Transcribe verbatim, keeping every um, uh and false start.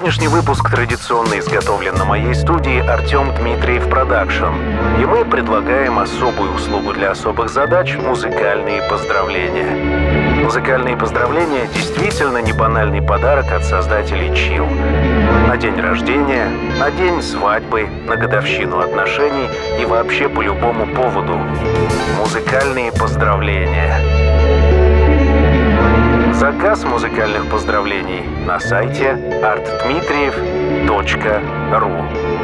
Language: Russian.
Сегодняшний выпуск традиционно изготовлен на моей студии Артем Дмитриев Продакшн. И мы предлагаем особую услугу для особых задач — музыкальные поздравления. Музыкальные поздравления действительно не банальный подарок от создателей Chill. На день рождения, на день свадьбы, на годовщину отношений и вообще по любому поводу. Музыкальные поздравления. Заказ музыкальных поздравлений на сайте арт дмитриев точка ру.